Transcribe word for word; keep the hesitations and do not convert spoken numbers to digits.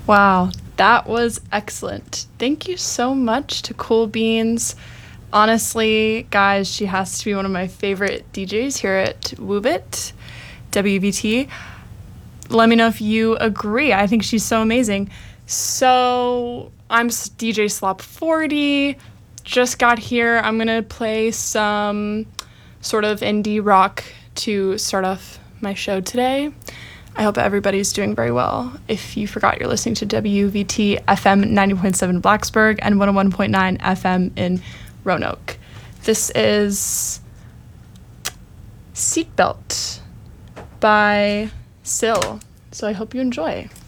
Wow, that was excellent. Thank you so much to Cool Beans. Honestly, guys, she has to be one of my favorite D Js here at Woobit, W V T. Let me know if you agree. I think she's so amazing. So I'm D J Slop forty. Just got here. I'm going to play some sort of indie rock to start off my show today. I hope everybody's doing very well. If you forgot, you're listening to W V T F M ninety point seven Blacksburg and one oh one point nine F M in Roanoke. This is Seatbelt by Syl. So I hope you enjoy.